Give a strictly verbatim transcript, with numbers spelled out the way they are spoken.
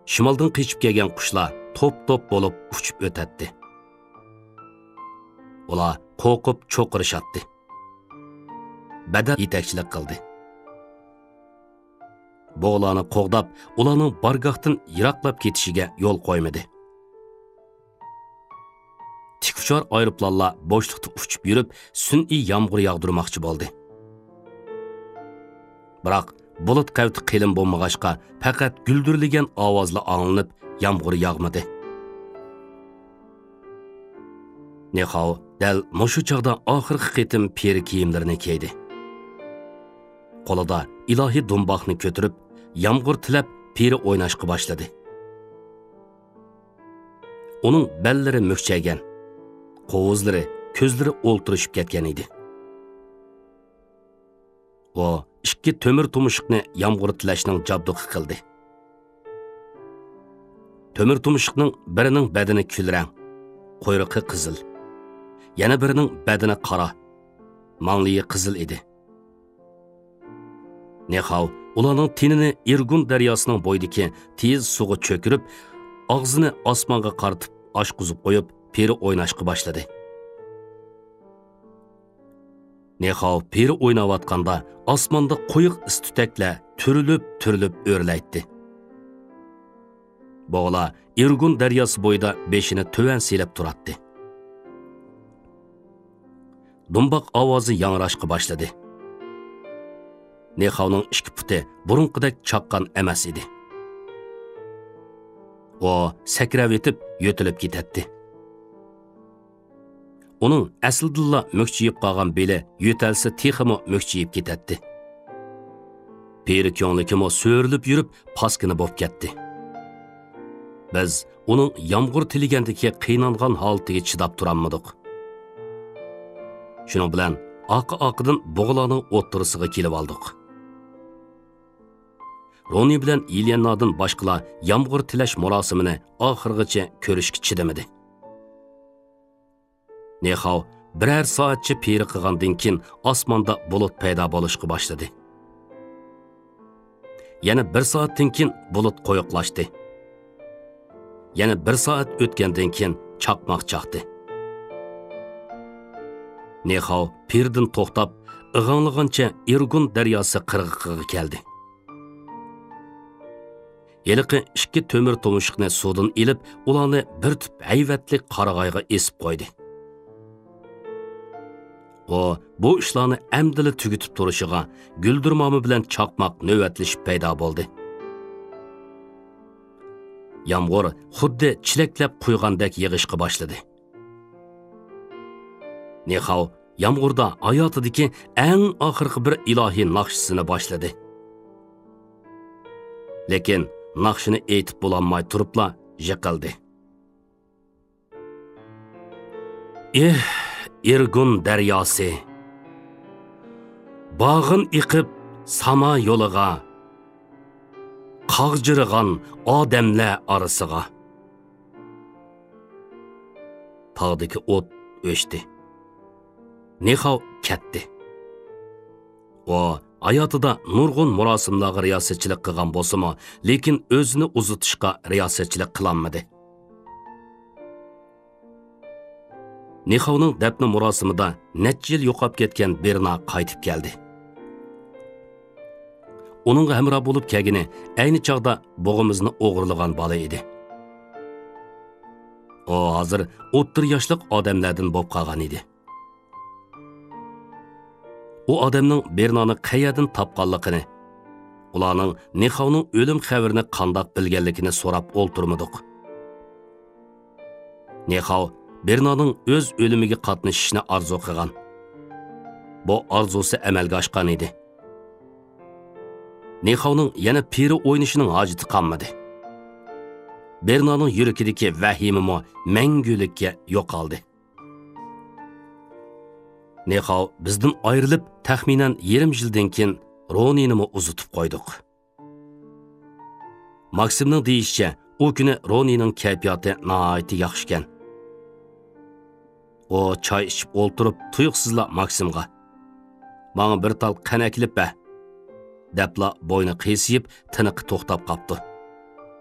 Shimoldan qechib kelgan qushlar top-top bo'lib uchib o'tadi. Ular qo'rqib cho'qirishadi. Badal yetakchilik qildi. Bo'g'larni qo'g'dab, ularning bargohdan yiroqlab ketishiga yo'l qo'ymadi. Tikuvchor aeroplanlar bo'shliqda uchib yurib, sun'iy yomg'ir yog'dirmoqchi bo'ldi. Biroq bulut qavti qilin bo'lmag'achqa, faqat guldirligan ovozlar anglanib, yomg'ir yog'madi. Nexao dal mushu chog'da oxirgi qitim peri kiyimlarini kiydi. Qo'lida ilohiy dumboqni ko'tarib, yomg'ir tilab peri o'ynashga boshladi. Uning ballari mukchaygan, qo'zlari, ko'zlari o'ltirishib ketgan edi. O ikki to'mir tumushiqni yomg'ir tilashning jabduqi qildi. To'mir tumushiqning birining badani kulrang, quyruqi qizil. Yana birining badani qora, mangliyi qizil edi. Nexao ularning tenini Irgun daryosining bo'yidagi tez suvga cho'kirib, og'zini osmonga qaratib oshquzib qo'yib, peri o'ynashga boshladi. Nexao peri o'ynayotganda osmonda qo'yiq istutaklar turilib-turilib o'rlaydi. Bo'g'lar Irgun daryosi bo'yida beshini tuvan silab turadi. Dumboq ovozi yangrashga boshladi. Nexaoning ikki puti burunqidek chaqqan emas edi. O sakrab etib yo'tilib ketadi. Uning aslidilla mukchiyib qolgan beli yo'talsa teximo mukchiyib ketadi. Peri ko'nglikimo so'rilib yurib paskini bo'lib ketdi. Biz uning yomg'ir tiligandagi qiynalgan holatiga chidab turolmadik. Shuning bilan oqi-oqidan bo'g'larning o'ttirisiga kelib oldik. Roni bilan Ilyanadan boshqalar yomg'ir tilash marosimini oxirgacha ko'rishga chidamadi. Nexao birer soatcha peri qilgandan keyin osmonda bulut paydo bo'lishga boshladi. Yana bir soatdan keyin bulut qo'yiqlashdi. Yana bir soat o'tgandan keyin chaqmoq chaqdi. Nexao pirdan to'xtab, ig'anlagancha Irgun daryosi qirg'iqiga keldi. Yeliqi ikki to'mir tumushiqni suvdan ilib, ularni bir tip hayvatli qarag'ayga esib qo'ydi. O bu ishlarni amdili tugitib turishiga guldirmomi bilan chaqmoq navbatlashib paydo bo'ldi. Yomg'ir xuddi chilaklab quygandek yig'ishga boshladi. Nexao yomg'irda hayotidagi eng oxirgi bir ilohiy naqshisini boshladi. Lekin naqshini aytib bo'lolmay turibla yiqildi. Eh, Irgun daryosi. Bağın iqib sama yo'liga, qag'jirg'an odamlar orasiga. Tog'dagi o't o'chdi. Nexao ketdi. O hayotida nurg'un marosimlarga riyosatchilik qilgan bo'lsa-mu, lekin o'zini uzitishga riyosatchilik qilolmadi. Nexaoning dafn marosimida necha yil yo'qolib ketgan Berna qaytib keldi. Uning hamroh bo'lib kelgani ayni chog'da bo'g'imizni o'g'irlagan bola edi. O hozir o'ttir yoshlik odamlardan bo'lib qolgan edi. U odamning Bernani qayerdan topganligini, ularning Nexaoning o'lim xabarini qandoq bilganligini so'rab o'ltirmadik. Nexao Berna'nın öz ölümüge qatnashishni arzu qilgan. Bu arzusi amalga oshgan edi. Nexaoning yana peri o'ynashining hojati qolmadi. Berna'ning yuragidagi vahimimi mangulikka yo'qoldi. Nexao bizdan ayrilib, taxminan yarim yildan keyin Ronini uzitib qo'ydik. Maksimning deyishicha, u kuni Ronining kayfiyati nihoyatda yaxshi ekan. O çay içip o'ltirib tuyuqsizla Maksimga "Bana bir tal qana kelib ba" debla bo'yni qiyshib, tiniqi to'xtab qopdi.